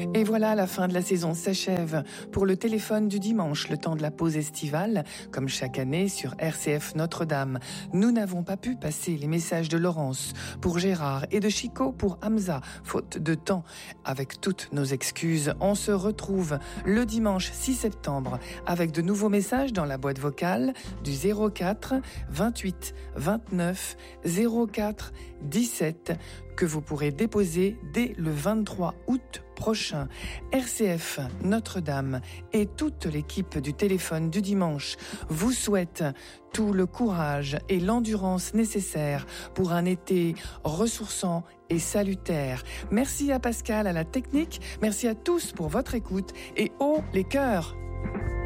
Et voilà, la fin de la saison s'achève. Pour le téléphone du dimanche, le temps de la pause estivale, comme chaque année sur RCF Notre-Dame, nous n'avons pas pu passer les messages de Laurence pour Gérard et de Chico pour Hamza, faute de temps. Avec toutes nos excuses, on se retrouve le dimanche 6 septembre avec de nouveaux messages dans la boîte vocale du 04 28 29 04 17 que vous pourrez déposer dès le 23 août prochain. RCF Notre-Dame et toute l'équipe du téléphone du dimanche vous souhaitent tout le courage et l'endurance nécessaires pour un été ressourçant et salutaire. Merci à Pascal à la technique, merci à tous pour votre écoute et haut les cœurs.